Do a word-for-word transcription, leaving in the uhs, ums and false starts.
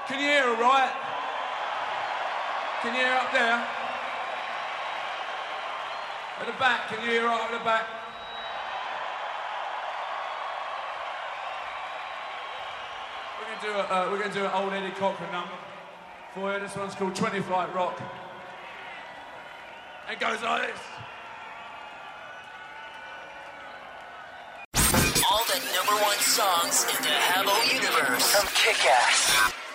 Can you hear all right? Can you hear up there? At the back, can you hear right at the back? We're gonna do a, uh, we're gonna do an old Eddie Cochran number for you. This one's called twenty Flight Rock. It goes like this. All the number one songs in the Habbo universe from Kick-Ass.